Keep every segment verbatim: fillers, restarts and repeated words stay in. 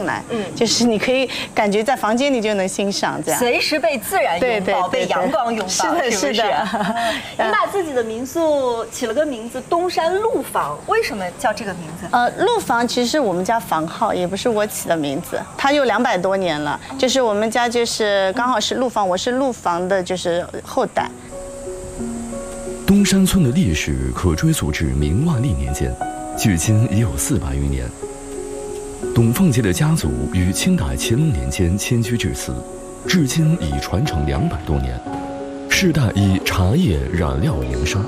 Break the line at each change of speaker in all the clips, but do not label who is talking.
来，嗯，就是你可以感觉在房间里就能欣赏这样，
随时被自然拥抱，被阳光拥抱，
是的，是的。
你把自己的民宿起了个名字“东山陆房”，为什么叫这个名字？
呃，陆房其实是我们家房号，也不是我起的名字，它有两百多年了，就是我们家就是刚好是陆房，我是陆房的，就是后代。
东山村的历史可追溯至明万历年间，距今已有四百余年。董凤杰的家族于清代乾隆年间迁居至此，至今已传承两百多年，世代以茶叶染料营生。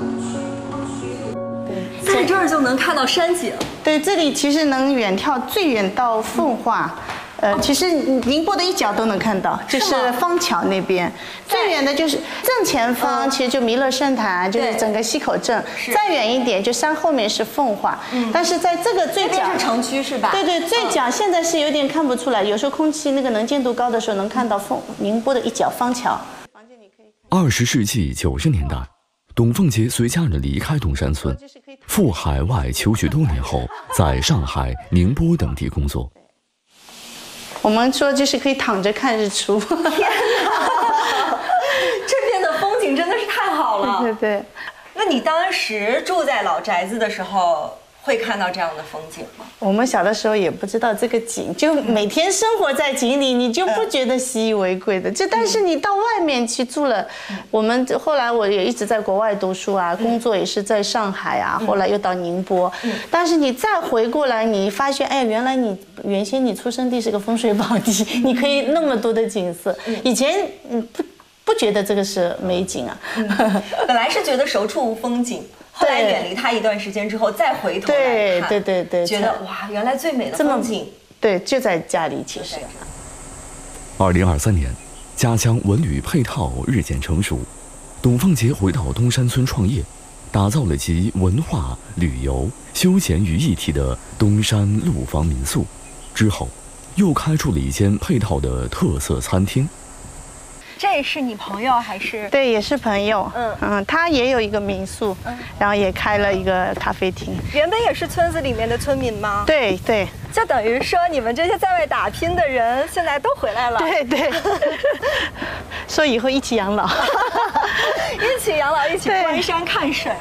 在这儿就能看到山景。
对，这里其实能远眺最远到奉化。呃，其实宁波的一角都能看到，就是枫桥那边，最远的就是正前方，其实就弥勒圣坛，就是整个溪口镇。再远一点，就山后面是奉化。嗯，但是在这个最角
是城区是吧？
对对，最角现在是有点看不出来，有时候空气那个能见度高的时候，能看到凤宁波的一角枫桥。
二十世纪九十年代，董凤杰随家人离开东山村，赴海外求学多年后，在上海、宁波等地工作。
我们说就是可以躺着看日出。
天哪，这边的风景真的是太好了。
对对对。
那你当时住在老宅子的时候，会看到这样的风景吗？
我们小的时候也不知道这个景，就每天生活在景里，你就不觉得习以为贵的。就但是你到外面去住了，我们后来我也一直在国外读书啊，工作也是在上海啊，后来又到宁波。但是你再回过来，你发现，哎，原来你原先你出生地是个风水宝地，你可以那么多的景色。以前嗯不不觉得这个是美景啊，
本来是觉得手处无风景。后来远离它一段时间之后，再回头来看，
对对对对，
觉得哇，原来最美的风景，
对，就在家里。其实，
二零二三年，家乡文旅配套日渐成熟，董凤杰回到东山村创业，打造了集文化、旅游、休闲于一体的东山陆房民宿。之后，又开出了一间配套的特色餐厅。
这是你朋友还是？
对，也是朋友。嗯嗯，他也有一个民宿，嗯，然后也开了一个咖啡厅。
原本也是村子里面的村民吗？
对对，
就等于说你们这些在外打拼的人，现在都回来了。
对对，说以后一起养老，
一起养老，一起观山看水。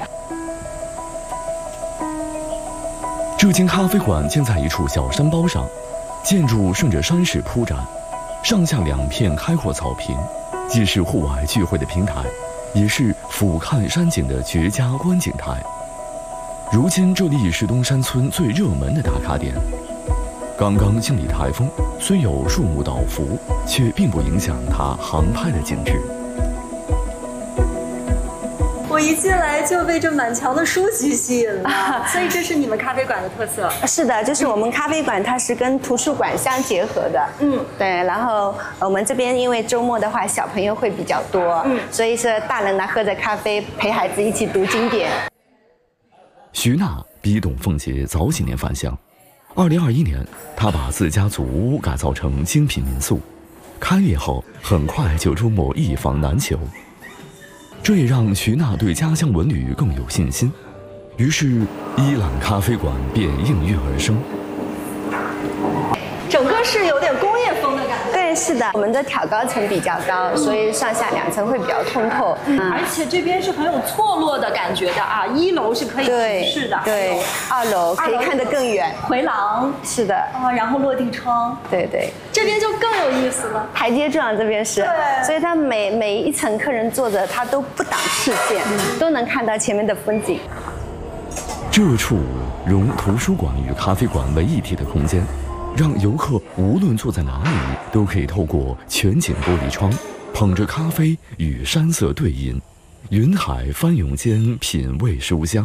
这间咖啡馆建在一处小山包上，建筑顺着山势铺展，上下两片开阔草坪。既是户外聚会的平台，也是俯瞰山景的绝佳观景台。如今这里是东山村最热门的打卡点。刚刚经历台风，虽有树木倒伏，却并不影响它航拍的景致。
我一进来就被这满墙的书籍吸引了，所以这是你们咖啡馆的特色。
是的，就是我们咖啡馆它是跟图书馆相结合的。嗯，对。然后我们这边因为周末的话，小朋友会比较多，嗯，所以是大人呢喝着咖啡，陪孩子一起读经典。
徐娜比董凤杰早几年返乡，二零二一年，她把自家祖屋改造成精品民宿，开业后很快就出某一房难求。这也让徐娜对家乡文旅更有信心，于是依兰咖啡馆便应运而生。
整个是有点工业风的感觉。
对，是的，我们的挑高层比较高，所以上下两层会比较通透。
嗯，而且这边是很有错落的感觉的啊，一楼是可以直视的，
对，二楼可以看得更远，
回廊
是的
啊，然后落地窗，
对对，
这边就更有意思了。
台阶状这边是，
对，
所以他每每一层客人坐着，他都不挡视线，嗯，都能看到前面的风景。
这处融图书馆与咖啡馆为一体的空间，让游客无论坐在哪里，都可以透过全景玻璃窗，捧着咖啡与山色对饮，云海翻涌间品味书香。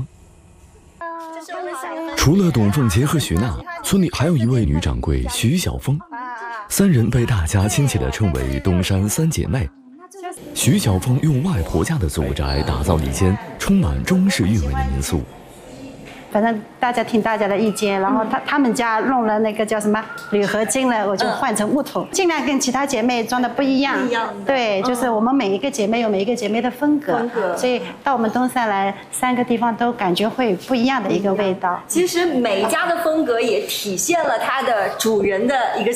除了董凤杰和徐娜，村里还有一位女掌柜徐小凤，三人被大家亲切地称为东山三姐妹。徐小凤用外婆家的祖宅打造了一间充满中式韵味的民宿。
反正大家听大家的意见，然后他他们家弄了那个叫什么铝合金了，我就换成木头，尽量跟其他姐妹装的不一样。
不一样。
对，就是我们每一个姐妹有每一个姐妹的风格，
风格。
所以到我们东山来，三个地方都感觉会不一样的一个味道。
其实每家的风格也体现了它的主人的一个